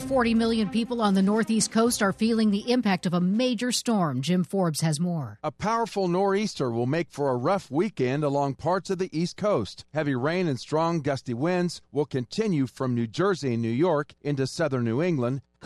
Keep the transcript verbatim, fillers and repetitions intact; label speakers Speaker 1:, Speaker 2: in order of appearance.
Speaker 1: forty million people on the northeast coast are feeling the impact of a major storm. Jim Forbes has more.
Speaker 2: A powerful nor'easter will make for a rough weekend along parts of the East Coast. Heavy rain and strong gusty winds will continue from New Jersey and New York into southern New England